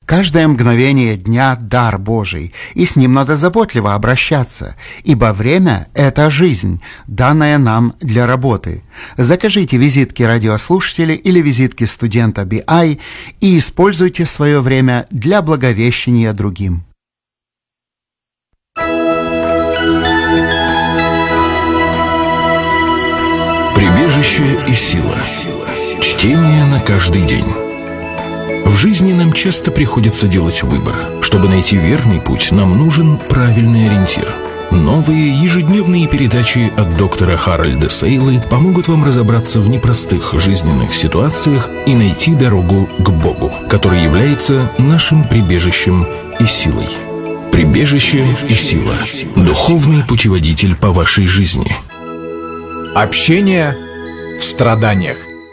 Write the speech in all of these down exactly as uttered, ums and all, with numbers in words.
Каждое мгновение дня – дар Божий, и с ним надо заботливо обращаться, ибо время – это жизнь, данная нам для работы. Закажите визитки радиослушателей или визитки студента би ай и используйте свое время для благовещания другим. Прибежище и сила. Чтение на каждый день. В жизни нам часто приходится делать выбор. Чтобы найти верный путь, нам нужен правильный ориентир. Новые ежедневные передачи от доктора Харальда Сейлы помогут вам разобраться в непростых жизненных ситуациях и найти дорогу к Богу, который является нашим прибежищем и силой. Прибежище и сила. Духовный путеводитель по вашей жизни. Общение в страданиях.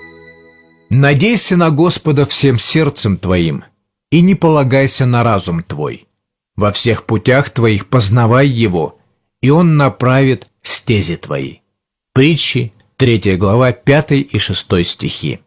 Надейся на Господа всем сердцем твоим, и не полагайся на разум твой. Во всех путях твоих познавай Его, и Он направит стези твои. Притчи, третья глава, пятый и шестой стихи.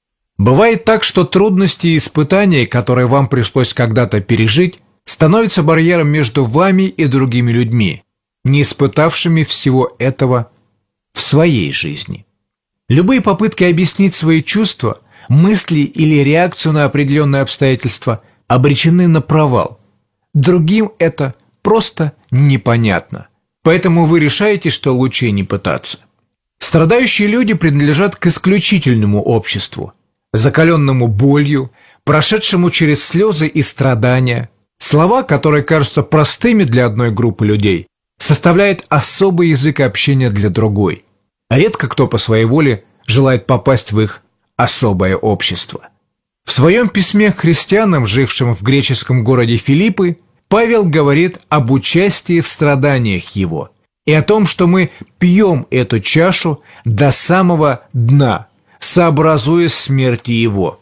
Бывает так, что трудности и испытания, которые вам пришлось когда-то пережить, становятся барьером между вами и другими людьми, не испытавшими всего этого в своей жизни. Любые попытки объяснить свои чувства, мысли или реакцию на определенные обстоятельства обречены на провал. Другим это просто непонятно. Поэтому вы решаете, что лучше не пытаться. Страдающие люди принадлежат к исключительному обществу, закаленному болью, прошедшему через слезы и страдания. Слова, которые кажутся простыми для одной группы людей, составляют особый язык общения для другой. Редко кто по своей воле желает попасть в их особое общество. В своем письме к христианам, жившим в греческом городе Филиппы, Павел говорит об участии в страданиях его и о том, что мы пьем эту чашу до самого дна, сообразуясь смерти его.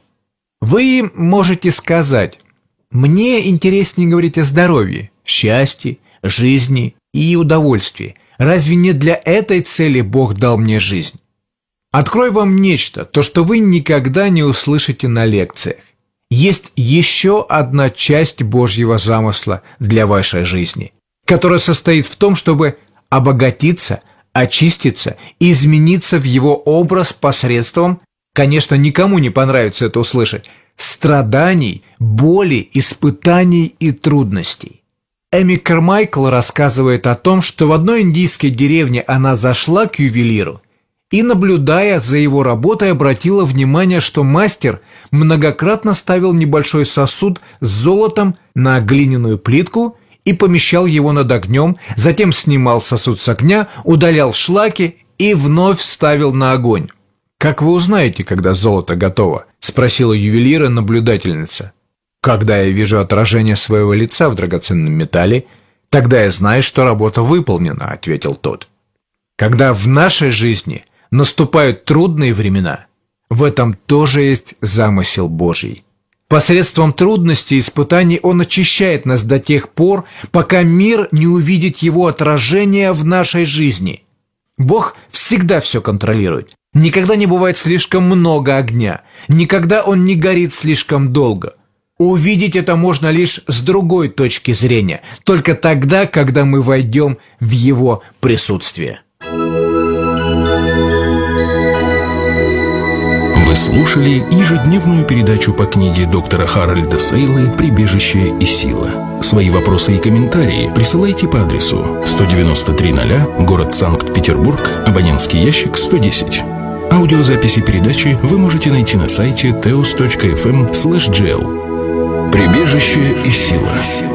Вы можете сказать: «Мне интереснее говорить о здоровье, счастье, жизни и удовольствии. Разве не для этой цели Бог дал мне жизнь?» Открою вам нечто, то, что вы никогда не услышите на лекциях. Есть еще одна часть Божьего замысла для вашей жизни, которая состоит в том, чтобы обогатиться, очиститься и измениться в Его образ посредством, конечно, никому не понравится это услышать, страданий, боли, испытаний и трудностей. Эми Кармайкл рассказывает о том, что в одной индийской деревне она зашла к ювелиру и, наблюдая за его работой, обратила внимание, что мастер многократно ставил небольшой сосуд с золотом на глиняную плитку и помещал его над огнем, затем снимал сосуд с огня, удалял шлаки и вновь ставил на огонь. «Как вы узнаете, когда золото готово?» – спросила ювелира наблюдательница. «Когда я вижу отражение своего лица в драгоценном металле, тогда я знаю, что работа выполнена», – ответил тот. Когда в нашей жизни наступают трудные времена, в этом тоже есть замысел Божий. Посредством трудностей и испытаний Он очищает нас до тех пор, пока мир не увидит Его отражения в нашей жизни. Бог всегда все контролирует. Никогда не бывает слишком много огня, никогда он не горит слишком долго. Увидеть это можно лишь с другой точки зрения, только тогда, когда мы войдем в Его присутствие. Вы слушали ежедневную передачу по книге доктора Харальда Сейлы «Прибежище и сила». Свои вопросы и комментарии присылайте по адресу сто девяносто три ноль, город Санкт-Петербург, абонентский ящик сто десять. Аудиозаписи передачи вы можете найти на сайте теос точка эф эм слэш джи эл. Прибежище и сила.